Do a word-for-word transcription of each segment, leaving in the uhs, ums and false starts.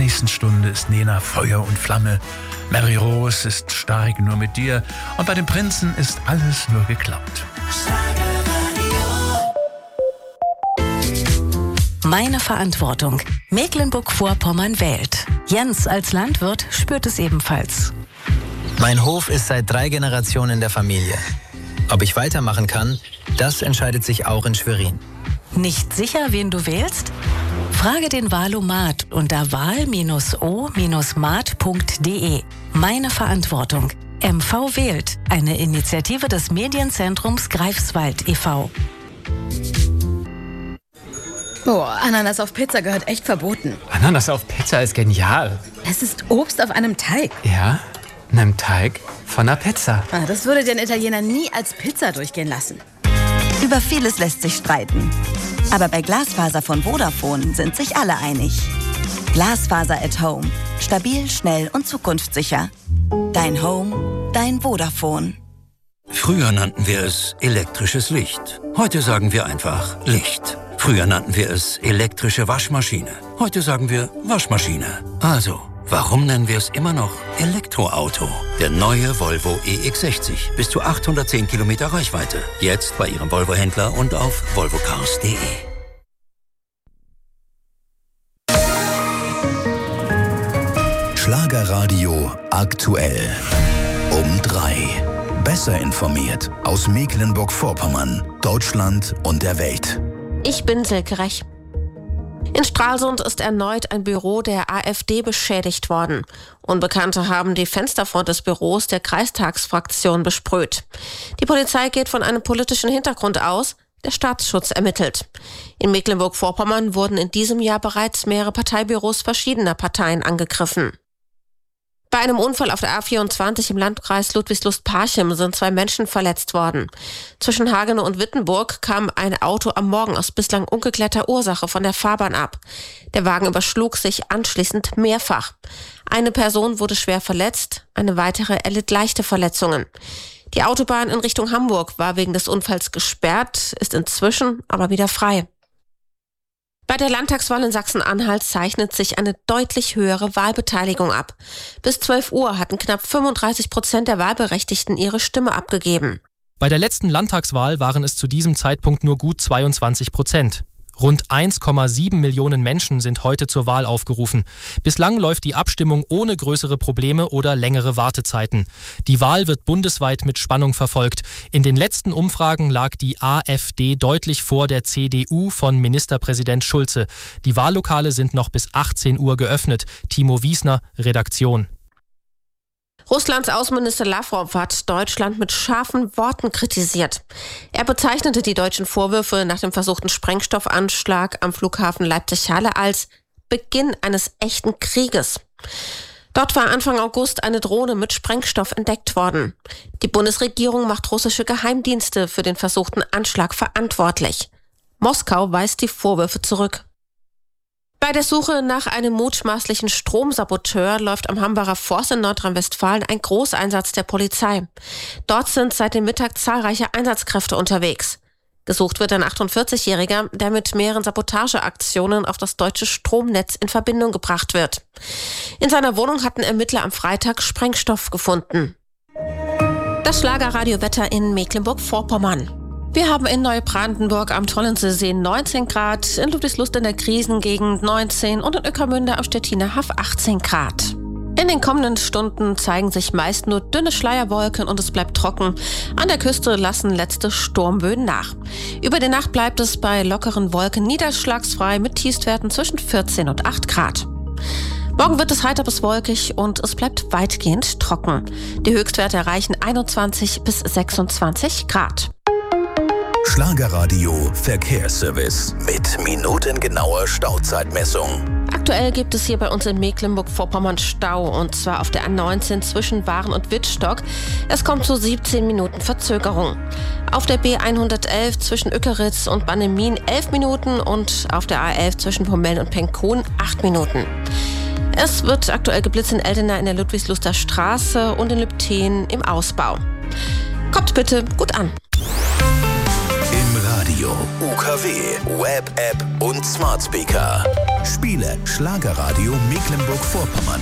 nächsten Stunde ist Nena Feuer und Flamme. Mary Rose ist stark nur mit dir. Und bei den Prinzen ist alles nur geklaut. Meine Verantwortung. Mecklenburg-Vorpommern wählt. Jens als Landwirt spürt es ebenfalls. Mein Hof ist seit drei Generationen in der Familie. Ob ich weitermachen kann, das entscheidet sich auch in Schwerin. Nicht sicher, wen du wählst? Frage den Wahlomat unter wahl o mat punkt de. Meine Verantwortung. M V wählt. Eine Initiative des Medienzentrums Greifswald e V Boah, Ananas auf Pizza gehört echt verboten. Ananas auf Pizza ist genial. Es ist Obst auf einem Teig. Ja, einem Teig von einer Pizza. Ah, das würde den Italiener nie als Pizza durchgehen lassen. Über vieles lässt sich streiten. Aber bei Glasfaser von Vodafone sind sich alle einig. Glasfaser at Home. Stabil, schnell und zukunftssicher. Dein Home, dein Vodafone. Früher nannten wir es elektrisches Licht. Heute sagen wir einfach Licht. Früher nannten wir es elektrische Waschmaschine. Heute sagen wir Waschmaschine. Also, warum nennen wir es immer noch Elektroauto? Der neue Volvo E X sechzig. Bis zu achthundertzehn Kilometer Reichweite. Jetzt bei Ihrem Volvo-Händler und auf volvo cars punkt de. Schlagerradio aktuell. Um drei. Besser informiert aus Mecklenburg-Vorpommern, Deutschland und der Welt. Ich bin Silke Rech. In Stralsund ist erneut ein Büro der AfD beschädigt worden. Unbekannte haben die Fensterfront des Büros der Kreistagsfraktion besprüht. Die Polizei geht von einem politischen Hintergrund aus. Der Staatsschutz ermittelt. In Mecklenburg-Vorpommern wurden in diesem Jahr bereits mehrere Parteibüros verschiedener Parteien angegriffen. Bei einem Unfall auf der A vierundzwanzig im Landkreis Ludwigslust-Parchim sind zwei Menschen verletzt worden. Zwischen Hagenow und Wittenburg kam ein Auto am Morgen aus bislang ungeklärter Ursache von der Fahrbahn ab. Der Wagen überschlug sich anschließend mehrfach. Eine Person wurde schwer verletzt, eine weitere erlitt leichte Verletzungen. Die Autobahn in Richtung Hamburg war wegen des Unfalls gesperrt, ist inzwischen aber wieder frei. Bei der Landtagswahl in Sachsen-Anhalt zeichnet sich eine deutlich höhere Wahlbeteiligung ab. Bis zwölf Uhr hatten knapp fünfunddreißig Prozent der Wahlberechtigten ihre Stimme abgegeben. Bei der letzten Landtagswahl waren es zu diesem Zeitpunkt nur gut zweiundzwanzig Prozent. Rund eins Komma sieben Millionen Menschen sind heute zur Wahl aufgerufen. Bislang läuft die Abstimmung ohne größere Probleme oder längere Wartezeiten. Die Wahl wird bundesweit mit Spannung verfolgt. In den letzten Umfragen lag die AfD deutlich vor der C D U von Ministerpräsident Schulze. Die Wahllokale sind noch bis achtzehn Uhr geöffnet. Timo Wiesner, Redaktion. Russlands Außenminister Lavrov hat Deutschland mit scharfen Worten kritisiert. Er bezeichnete die deutschen Vorwürfe nach dem versuchten Sprengstoffanschlag am Flughafen Leipzig-Halle als Beginn eines echten Krieges. Dort war Anfang August eine Drohne mit Sprengstoff entdeckt worden. Die Bundesregierung macht russische Geheimdienste für den versuchten Anschlag verantwortlich. Moskau weist die Vorwürfe zurück. Bei der Suche nach einem mutmaßlichen Stromsaboteur läuft am Hambacher Forst in Nordrhein-Westfalen ein Großeinsatz der Polizei. Dort sind seit dem Mittag zahlreiche Einsatzkräfte unterwegs. Gesucht wird ein achtundvierzigjähriger, der mit mehreren Sabotageaktionen auf das deutsche Stromnetz in Verbindung gebracht wird. In seiner Wohnung hatten Ermittler am Freitag Sprengstoff gefunden. Das Schlagerradiowetter in Mecklenburg-Vorpommern. Wir haben in Neubrandenburg am Tollensesee neunzehn Grad, in Ludwigslust in der Krisengegend neunzehn und in Ueckermünde am Stettiner Haff achtzehn Grad. In den kommenden Stunden zeigen sich meist nur dünne Schleierwolken und es bleibt trocken. An der Küste lassen letzte Sturmböen nach. Über die Nacht bleibt es bei lockeren Wolken niederschlagsfrei mit Tiefstwerten zwischen vierzehn und acht Grad. Morgen wird es heiter bis wolkig und es bleibt weitgehend trocken. Die Höchstwerte erreichen einundzwanzig bis sechsundzwanzig Grad. Schlagerradio Verkehrsservice mit minutengenauer Stauzeitmessung. Aktuell gibt es hier bei uns in Mecklenburg-Vorpommern Stau und zwar auf der A neunzehn zwischen Waren und Wittstock. Es kommt zu siebzehn Minuten Verzögerung. Auf der B hundertelf zwischen Ückeritz und Bannemin elf Minuten und auf der A elf zwischen Pomellen und Penkun acht Minuten. Es wird aktuell geblitzt in Eldena in der Ludwigsluster Straße und in Lübten im Ausbau. Kommt bitte gut an. Im Radio Radio, U K W, Web-App und Smart Speaker. Spiele Schlagerradio Mecklenburg-Vorpommern.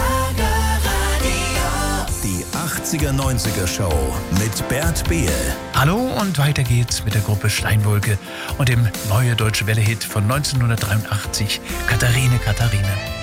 Die achtziger neunziger Show mit Bert Behl. Hallo und weiter geht's mit der Gruppe Steinwolke und dem neue Deutsche Welle-Hit von neunzehnhundertdreiundachtzig, Katharine, Katharine.